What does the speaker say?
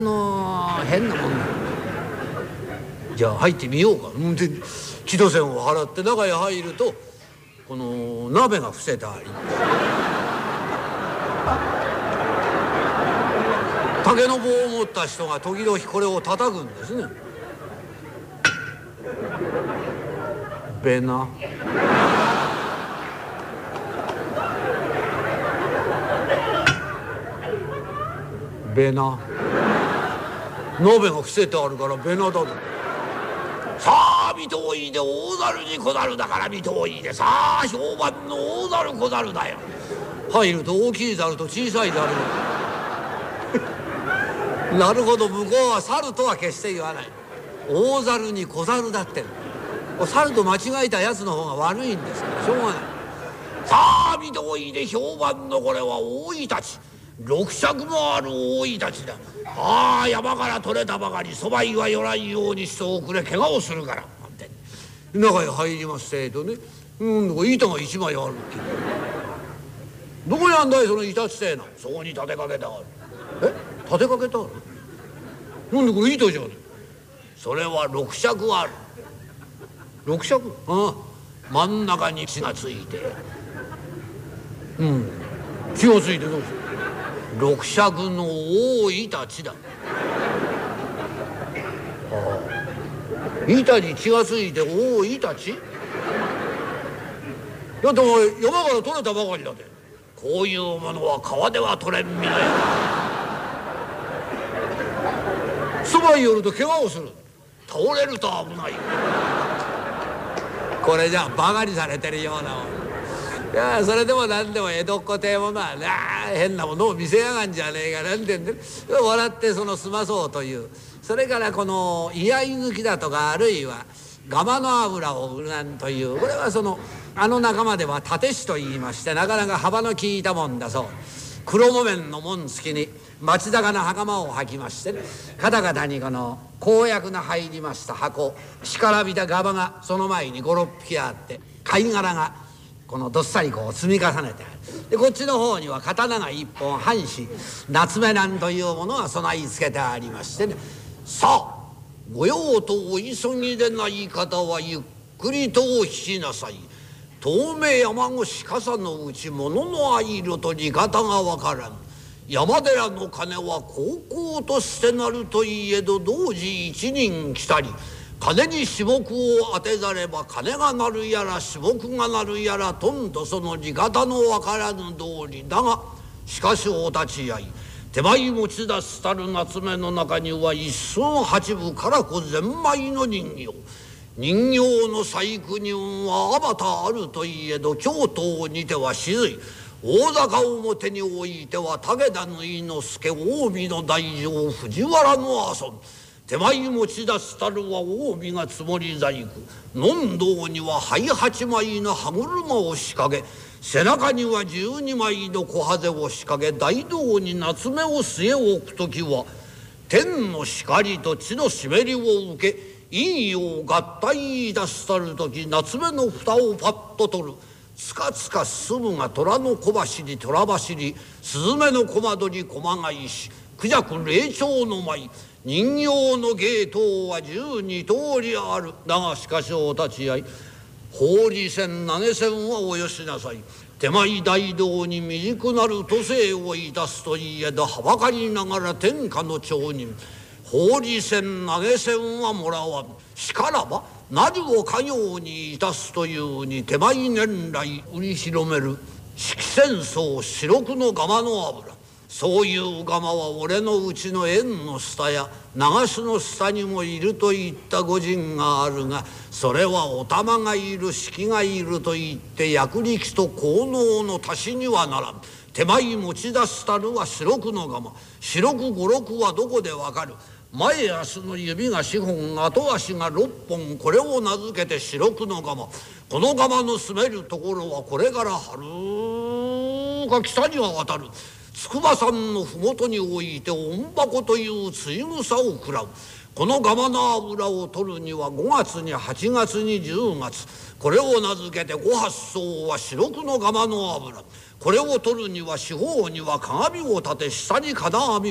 変なもんだ。じゃあ入ってみようか。で木戸線を払って中へ入るとこの鍋が伏せてあり、竹の棒を持った人が時々これを叩くんですね。べなべな鍋が伏せてあるからべなだと。さあ見とおいで大猿に小猿だから見とおいで、さあ評判の大猿小猿だよ。入ると大きい猿と小さい猿なるほど、向こうは猿とは決して言わない。大猿に小猿だって猿と間違えたやつの方が悪いんですからしょうがない。さあ見とおいで評判のこれは大イタチ、6尺もある大イタチだ。ああ山から取れたばかり、そばいは寄らんようにしておくれ、怪我をするからなんて中へ入りますせとね、板が1枚あるって。どこにあんだいそのイタチってえな。そこに立てかけてある。立てかけてある。なんでこれ糸じゃねえ。それは6尺ある。6尺、真ん中に血がついて、血がついてどうする。6尺の大イタチだ。板に血がついて大イタチだってお前山から取れたばかりだって。こういうものは川では取れんみなや。そばに寄ると怪我をする。倒れると危ない。これじゃバカにされてるようなもん。いやそれでも何でも江戸っ子てえものはな変なものを見せやがんじゃねえかなんてんで笑ってその済まそうという。それからこの居合抜きだとか、あるいはガマの油を売るなんという、これはその仲間では立師と言いまして、なかなか幅の利いたもんだそう。黒木綿の紋付きに松坂の袴を履きましてね、肩々にこの公約の入りました箱、しからびたガバがその前に5、6匹あって、貝殻がこのどっさりこう積み重ねてある。でこっちの方には刀が1本半紙夏目なんというものが備え付けてありましてね、さあご用とお急ぎでない方はゆっくりとお引きなさい。遠目山越傘のうち物の藍色と利方がわからん。山寺の鐘は高校としてなるといえど同時一人来たり、鐘にしぼくを当てざれば鐘が鳴るやらしぼくが鳴るやらとんとその利方のわからぬ通りだが、しかしお立ち会い手前持ち出すたる夏目の中には一寸八分からこゼンマイの人形。人形の細工人はあばたあるといえど京都にては静い。大坂表においては武田縫之助、近江の大将藤原の遊び。手前持ち出すたるは近江が積もり細工。飲道には灰8枚の歯車を仕掛け、背中には12枚の小ハゼを仕掛け、大道に夏目を据え置く時は天の光と地の湿りを受け、陰陽合体いたしたる時夏目の蓋をパッと取る。つかつか進むが虎の小走り虎走り、スズメの小窓に駒返し、クジャク霊長の舞、人形の芸当は12通りある。だがしかしお立ち会い、放り線投げ線はおよしなさい。手前大道に未熟なる都政をいたすといえどはばかりながら天下の町人。放り線投げ線はもらわん。しからば何を家業にいたすというに手前年来売り広める色戦争四六の釜の油。そういう釜は俺のうちの縁の下や流しの下にもいるといった御人があるが、それはお玉がいる式がいるといって役力と効能の足しにはならん。手前持ち出したるは四六の釜。四六五六はどこでわかる。前足の指が4本、後足が6本、これを名付けて四六の釜。この釜の住めるところはこれからはるか北には渡る。筑波山の麓において御箱というつい草を食らう。このガマの油を取るには5月に8月に10月、これを名付けて5発相は四六のガマの油。これを取るには四方には鏡を立て下に金網